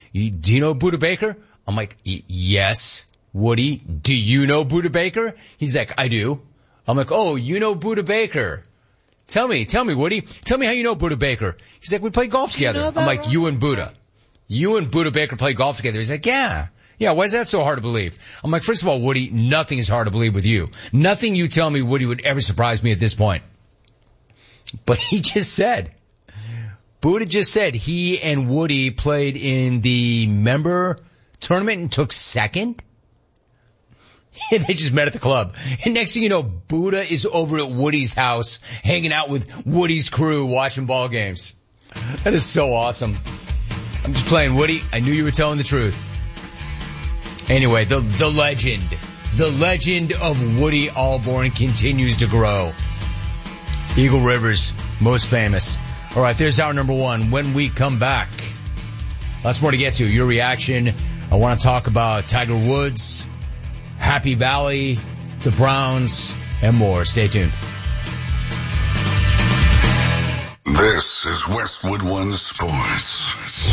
do you know Buda Baker? I'm like, yes. Woody, do you know Buda Baker? He's like, I do. I'm like, oh, you know Buda Baker. Tell me, Woody. Tell me how you know Buda Baker. He's like, we play golf together. I'm like, you and Buda Baker play golf together. He's like, yeah. Yeah, why is that so hard to believe? I'm like, first of all, Woody, nothing is hard to believe with you. Nothing you tell me, Woody, would ever surprise me at this point. But Buda just said he and Woody played in the member tournament and took second. And they just met at the club. And next thing you know, Buda is over at Woody's house, hanging out with Woody's crew, watching ball games. That is so awesome. I'm just playing, Woody. I knew you were telling the truth. Anyway, the legend of Woody Alborn continues to grow. Eagle River's most famous. All right, there's hour number one. When we come back, lots more to get to. Your reaction. I want to talk about Tiger Woods, Happy Valley, the Browns, and more. Stay tuned. This is Westwood One Sports.